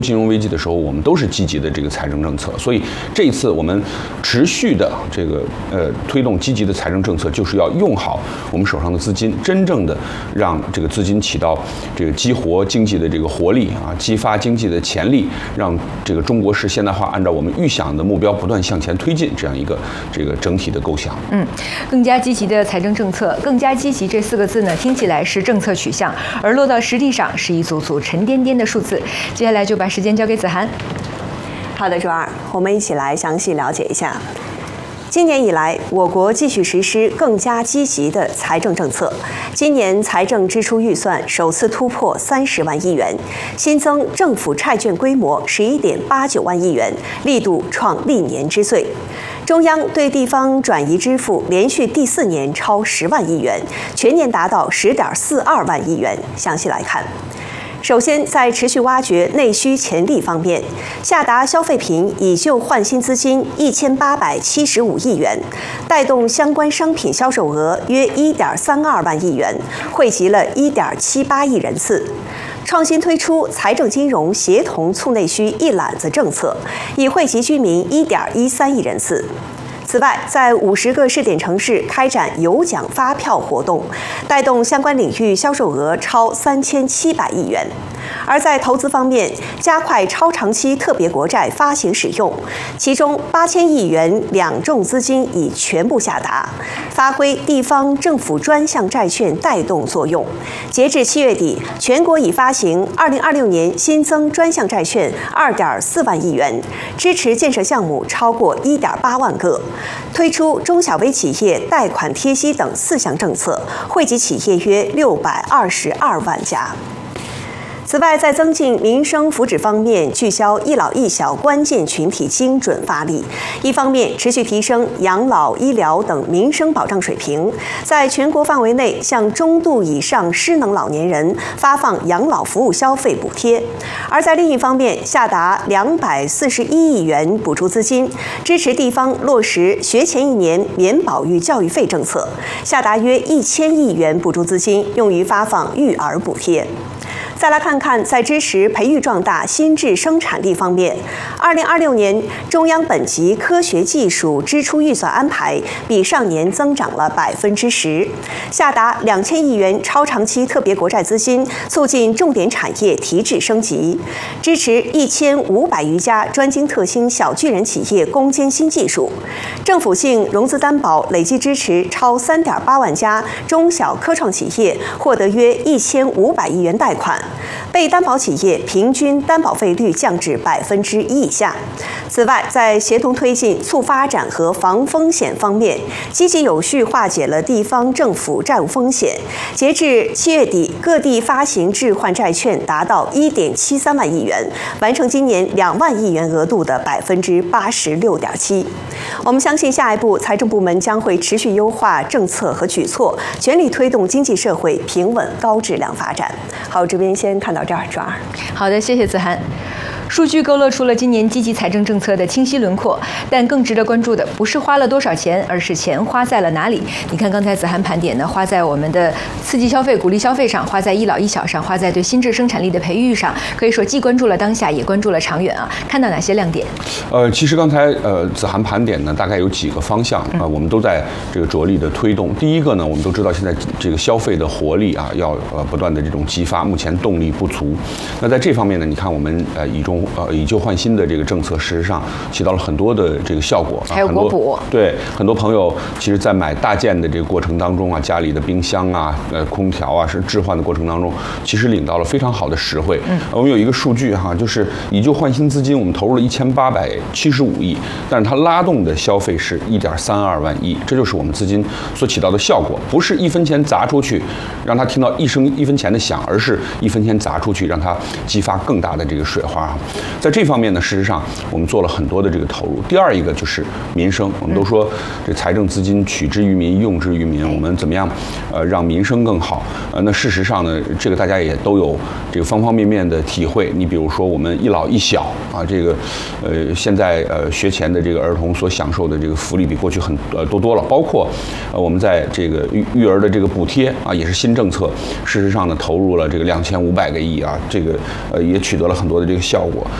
金融危机的时候，我们都是积极的这个财政政策，所以这一次我们持续的这个推动积极的财政政策，就是要用好我们手上的资金，真正的让这个资金起到这个激活经济的这个活力啊，激发经济的潜力，让这个中国式现代化按照我们预想的目标不断向前推进，这样一个这个整体的构想。 更加积极的财政政策，更加积极这4个字呢，听起来是政策取向，而落到实地上是一组组沉甸甸的数字。接下来就把时间交给子涵。 好的，卓儿，我们一起来详细了解一下。今年以来，我国继续实施更加积极的财政政策。今年财政支出预算首次突破30万亿元，新增政府债券规模11.89万亿元，力度创历年之最。中央对地方转移支付连续第4年超10万亿元，全年达到10.42万亿元。详细来看。首先，在持续挖掘内需潜力方面，下达消费品以旧换新资金1875亿元，带动相关商品销售额约1.32万亿元，惠及了1.78亿人次。创新推出财政金融协同促内需一揽子政策，已惠及居民1.13亿人次。此外，在50个试点城市开展有奖发票活动，带动相关领域销售额超3700亿元。而在投资方面，加快超长期特别国债发行使用，其中8000亿元两重资金已全部下达，发挥地方政府专项债券带动作用。截至7月底，全国已发行2026年新增专项债券2.4万亿元，支持建设项目超过1.8万个。推出中小微企业贷款贴息等4项政策，惠及企业约622万家。此外，在增进民生福祉方面，聚焦一老一小关键群体精准发力。一方面，持续提升养老、医疗等民生保障水平，在全国范围内向中度以上失能老年人发放养老服务消费补贴；而在另一方面，下达241亿元补助资金，支持地方落实学前1年免保育教育费政策，下达约1000亿元补助资金，用于发放育儿补贴。再来看看，在支持培育壮大新质生产力方面，2026年中央本级科学技术支出预算安排比上年增长了10%，下达2000亿元超长期特别国债资金，促进重点产业提质升级，支持1500余家专精特新小巨人企业攻坚新技术，政府性融资担保累计支持超3.8万家中小科创企业获得约1500亿元贷款。被担保企业平均担保费率降至1%以下。此外，在协同推进促发展和防风险方面，积极有序化解了地方政府债务风险。截至7月底，各地发行置换债券达到1.73万亿元，完成今年2万亿元额度的86.7%。我们相信，下一步财政部门将会持续优化政策和举措，全力推动经济社会平稳高质量发展。好，这边先看到这儿，转儿。 好的，谢谢子涵。数据勾勒出了今年积极财政政策的清晰轮廓，但更值得关注的不是花了多少钱，而是钱花在了哪里。你看，刚才子涵盘点呢，花在我们的刺激消费、鼓励消费上，花在一老一小上，花在对新质生产力的培育上，可以说既关注了当下，也关注了长远啊。看到哪些亮点？ 其实刚才子涵盘点呢，大概有几个方向啊，我们都在这个着力的推动。第一个呢，我们都知道现在这个消费的活力啊，要不断的这种激发，目前动力不足。那在这方面呢，你看我们以旧换新的这个政策，事实上起到了很多的这个效果。 还有国补。对， 很多朋友其实在买大件的这个过程当中啊，家里的冰箱啊、空调啊是置换的过程当中，其实领到了非常好的实惠。我们有一个数据哈，就是以旧换新资金我们投入了1875亿，但是它拉动的消费是1.32万亿，这就是我们资金所起到的效果，不是1分钱砸出去让它听到1分钱的响，而是1分钱砸出去让它激发更大的这个水花。在这方面呢，事实上我们做了很多的这个投入。第二一个就是民生，我们都说这财政资金取之于民，用之于民，我们怎么样让民生更好？那事实上呢，这个大家也都有这个方方面面的体会。你比如说我们一老一小啊，这个现在学前的这个儿童所享受的这个福利比过去多了，包括我们在这个育儿的这个补贴啊，也是新政策。事实上呢，投入了这个2500个亿啊，这个也取得了很多的这个效果。